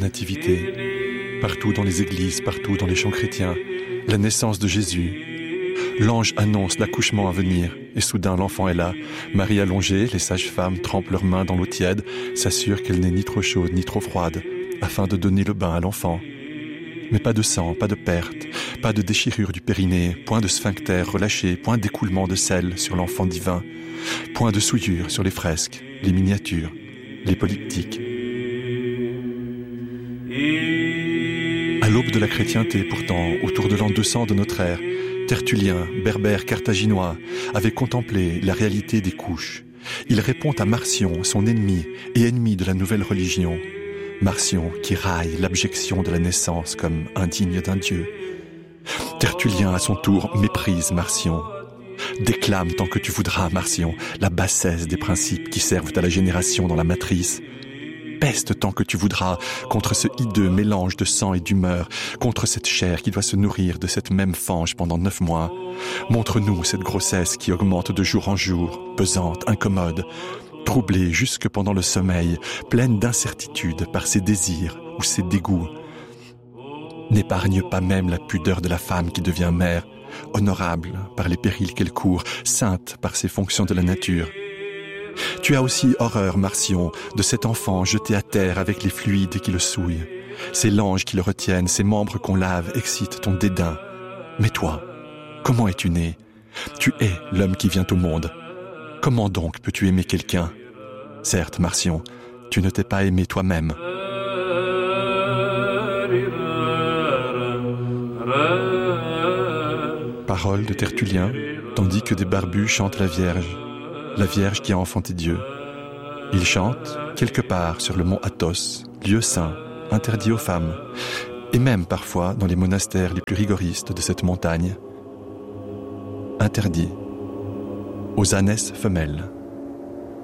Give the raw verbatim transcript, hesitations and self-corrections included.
nativité. Partout dans les églises, partout dans les chants chrétiens, la naissance de Jésus. L'ange annonce l'accouchement à venir, et soudain l'enfant est là. Marie allongée, les sages-femmes trempent leurs mains dans l'eau tiède, s'assurent qu'elle n'est ni trop chaude ni trop froide, afin de donner le bain à l'enfant. Mais pas de sang, pas de perte, pas de déchirure du périnée, point de sphincter relâché, point d'écoulement de sel sur l'enfant divin, point de souillure sur les fresques, les miniatures, les polyptyques. À l'aube de la chrétienté, pourtant, autour de l'an deux cents de notre ère, Tertullien, berbère carthaginois, avait contemplé la réalité des couches. Il répond à Marcion, son ennemi et ennemi de la nouvelle religion. Marcion qui raille l'abjection de la naissance comme indigne d'un dieu. Tertullien, à son tour, méprise Marcion. Déclame tant que tu voudras, Marcion, la bassesse des principes qui servent à la génération dans la matrice. Peste tant que tu voudras contre ce hideux mélange de sang et d'humeur, contre cette chair qui doit se nourrir de cette même fange pendant neuf mois. Montre-nous cette grossesse qui augmente de jour en jour, pesante, incommode, troublée jusque pendant le sommeil, pleine d'incertitude par ses désirs ou ses dégoûts. N'épargne pas même la pudeur de la femme qui devient mère, honorable par les périls qu'elle court, sainte par ses fonctions de la nature. Tu as aussi horreur, Marcion, de cet enfant jeté à terre avec les fluides qui le souillent. Ces langes qui le retiennent, ces membres qu'on lave excitent ton dédain. Mais toi, comment es-tu né ? Tu es l'homme qui vient au monde. Comment donc peux-tu aimer quelqu'un ? Certes, Marcion, tu ne t'es pas aimé toi-même. Parole de Tertullien, tandis que des barbus chantent la Vierge. La Vierge qui a enfanté Dieu. Il chante quelque part sur le mont Athos, lieu saint, interdit aux femmes, et même parfois dans les monastères les plus rigoristes de cette montagne, interdit aux ânesses femelles.